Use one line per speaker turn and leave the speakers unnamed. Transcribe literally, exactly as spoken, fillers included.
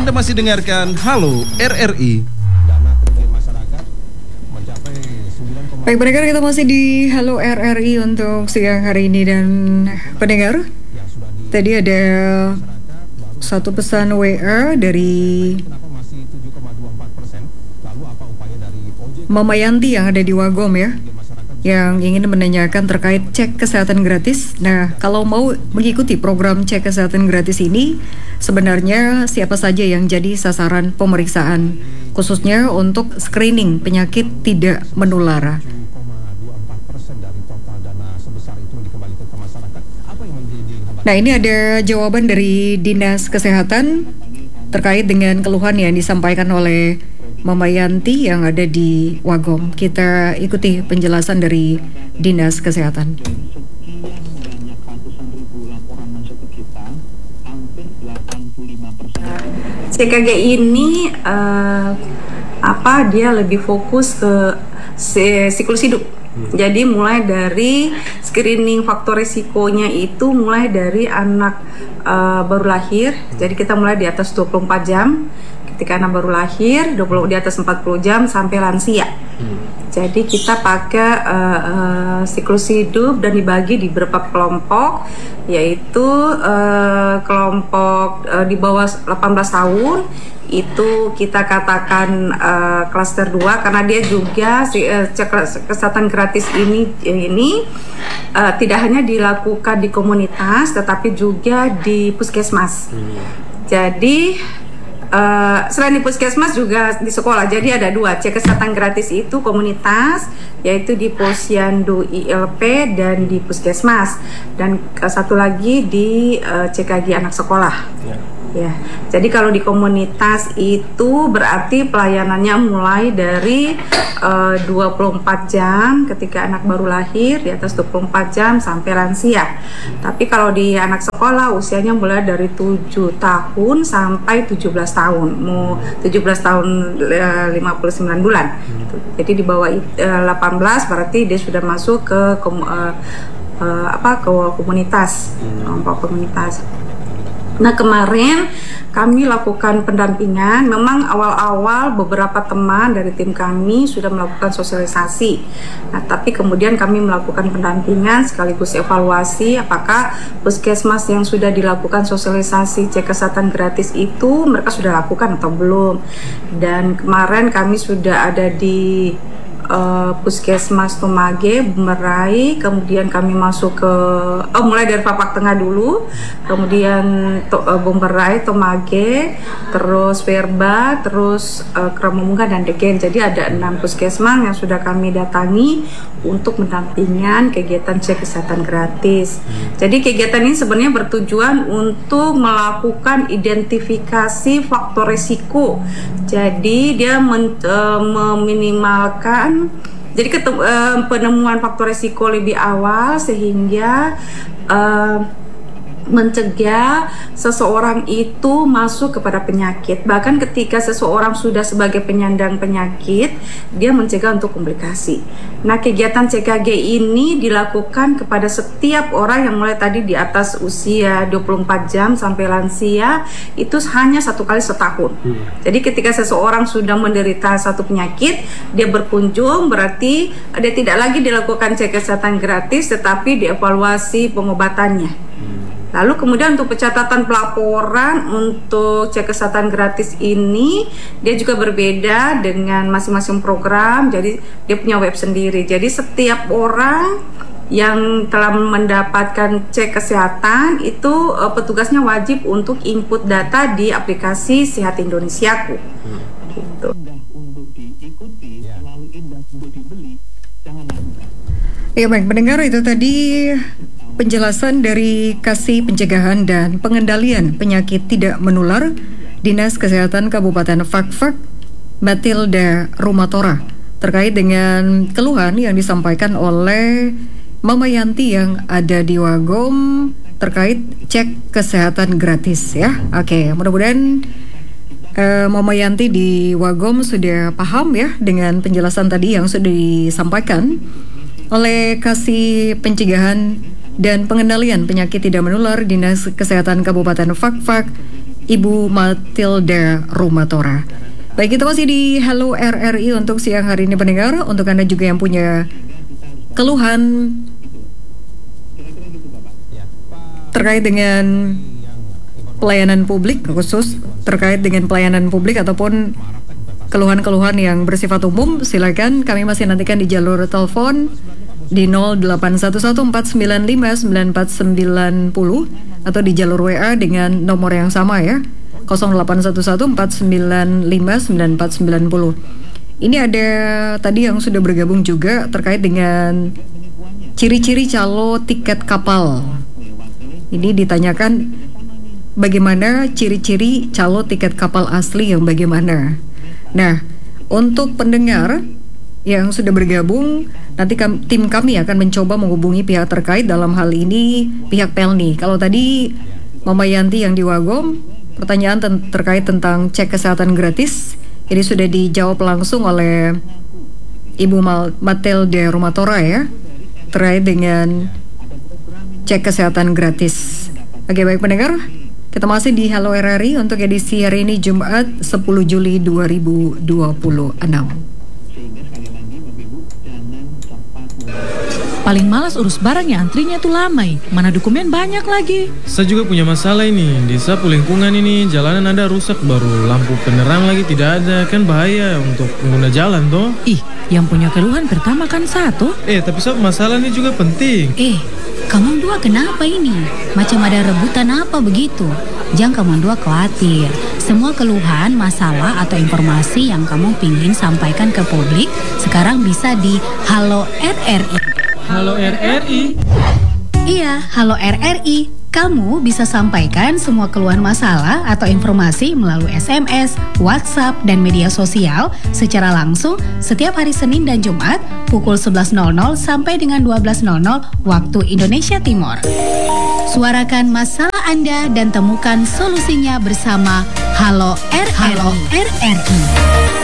Anda masih dengarkan Halo R R I.
Baik pendengar, kita masih di Halo R R I untuk siang hari ini. Dan pendengar, tadi ada satu pesan W A dari Mama Yanti yang ada di Wagom ya, yang ingin menanyakan terkait cek kesehatan gratis. Nah, kalau mau mengikuti program cek kesehatan gratis ini, sebenarnya siapa saja yang jadi sasaran pemeriksaan, khususnya untuk screening penyakit tidak menular. Nah, ini ada jawaban dari Dinas Kesehatan terkait dengan keluhan yang disampaikan oleh Mama Yanti yang ada di Wagom. Kita ikuti penjelasan dari Dinas Kesehatan.
C K G ini uh, apa dia lebih fokus ke siklus hidup. Jadi mulai dari screening faktor risikonya itu mulai dari anak uh, baru lahir. Jadi kita mulai di atas dua puluh empat jam. Ketika anak baru lahir, dua puluh di atas empat puluh jam sampai lansia. Hmm. Jadi kita pakai uh, uh, siklus hidup dan dibagi di beberapa kelompok, yaitu uh, kelompok uh, di bawah delapan belas tahun itu kita katakan uh, klaster dua karena dia juga si, uh, cek kesehatan gratis ini ini uh, tidak hanya dilakukan di komunitas tetapi juga di puskesmas. Hmm. Jadi Uh, selain di puskesmas juga di sekolah. Jadi ada dua cek kesehatan gratis itu komunitas, yaitu di Posyandu I L P dan di puskesmas, dan uh, satu lagi di uh, C K G anak sekolah. Yeah. Ya, jadi kalau di komunitas itu berarti pelayanannya mulai dari uh, dua puluh empat jam ketika anak baru lahir, di atas dua puluh empat jam sampai lansia. Tapi kalau di anak sekolah usianya mulai dari tujuh tahun sampai tujuh belas tahun. Mau tujuh belas tahun lima puluh sembilan bulan. Jadi di bawah uh, delapan belas berarti dia sudah masuk ke kom, uh, uh, apa ke komunitas, kelompok komunitas. Nah, kemarin kami lakukan pendampingan. Memang awal-awal beberapa teman dari tim kami sudah melakukan sosialisasi. Nah, tapi kemudian kami melakukan pendampingan sekaligus evaluasi apakah puskesmas yang sudah dilakukan sosialisasi cek kesehatan gratis itu mereka sudah lakukan atau belum. Dan kemarin kami sudah ada di Uh, Puskesmas Tomage, Bumerai, kemudian kami masuk ke oh mulai dari Papak Tengah dulu, kemudian to, uh, Bumerai, Tomage, terus Verba, terus uh, Kramumunga dan Degen. Jadi ada enam puskesmas yang sudah kami datangi untuk mendampingan kegiatan cek kesehatan gratis. Jadi kegiatan ini sebenarnya bertujuan untuk melakukan identifikasi faktor risiko. Jadi dia men, uh, meminimalkan jadi ketemu, uh, penemuan faktor risiko lebih awal sehingga uh, mencegah seseorang itu masuk kepada penyakit. Bahkan ketika seseorang sudah sebagai penyandang penyakit, dia mencegah untuk komplikasi. Nah, kegiatan C K G ini dilakukan kepada setiap orang yang mulai tadi di atas usia dua puluh empat jam sampai lansia, itu hanya satu kali setahun. Hmm. Jadi ketika seseorang sudah menderita satu penyakit, dia berkunjung, berarti dia tidak lagi dilakukan cek kesehatan gratis, tetapi dievaluasi pengobatannya. Hmm. Lalu kemudian untuk pencatatan pelaporan untuk cek kesehatan gratis ini dia juga berbeda dengan masing-masing program. Jadi dia punya web sendiri. Jadi setiap orang yang telah mendapatkan cek kesehatan itu uh, petugasnya wajib untuk input data di aplikasi Sehat Indonesiaku. Hmm. Gitu.
Ya baik pendengar, itu tadi penjelasan dari Kasih Pencegahan dan Pengendalian Penyakit Tidak Menular Dinas Kesehatan Kabupaten Fakfak, Matilda Rumatora, terkait dengan keluhan yang disampaikan oleh Mama Yanti yang ada di Wagom terkait cek kesehatan gratis ya. Oke, mudah-mudahan uh, Mama Yanti di Wagom sudah paham ya dengan penjelasan tadi yang sudah disampaikan oleh Kasih Pencegahan dan Pengendalian Penyakit Tidak Menular Dinas Kesehatan Kabupaten Fakfak, Ibu Matilda Rumatora. Baik, kita masih di Halo R R I untuk siang hari ini pendengar. Untuk Anda juga yang punya keluhan terkait dengan pelayanan publik, khusus terkait dengan pelayanan publik ataupun keluhan-keluhan yang bersifat umum, silakan kami masih nantikan di jalur telepon di nol delapan satu satu empat sembilan lima sembilan empat sembilan nol atau di jalur W A dengan nomor yang sama ya, nol delapan satu satu empat sembilan lima sembilan empat sembilan nol. Ini ada tadi yang sudah bergabung juga terkait dengan ciri-ciri calo tiket kapal. Ini ditanyakan bagaimana ciri-ciri calo tiket kapal asli yang bagaimana. Nah, untuk pendengar yang sudah bergabung, nanti kam, tim kami akan mencoba menghubungi pihak terkait, dalam hal ini pihak Pelni. Kalau tadi Mama Yanti yang di Wagom, pertanyaan ten- terkait tentang cek kesehatan gratis, ini sudah dijawab langsung oleh Ibu Mal- Matilda Rumatora ya, terkait dengan cek kesehatan gratis. Oke, baik pendengar, kita masih di Halo R R I untuk edisi hari ini Jumat sepuluh Juli dua ribu dua puluh enam.
Paling malas urus barang yang antrinya tuh lama, mana dokumen banyak lagi.
Saya juga punya masalah ini, di sapu lingkungan ini jalanan ada rusak, baru lampu penerang lagi tidak ada, kan bahaya untuk pengguna jalan toh.
Ih, yang punya keluhan pertama kan satu.
Eh, tapi sob, masalah ini juga penting.
Eh, kamu dua kenapa ini? Macam ada rebutan apa begitu? Jangan kamu dua khawatir. Semua keluhan, masalah atau informasi yang kamu pingin sampaikan ke publik sekarang bisa di Halo R R I.
Halo R R I.
Iya, Halo R R I. Kamu bisa sampaikan semua keluhan masalah atau informasi melalui S M S, WhatsApp, dan media sosial secara langsung setiap hari Senin dan Jumat pukul sebelas nol nol sampai dengan dua belas nol nol waktu Indonesia Timur. Suarakan masalah Anda dan temukan solusinya bersama Halo R R I. Halo R R I.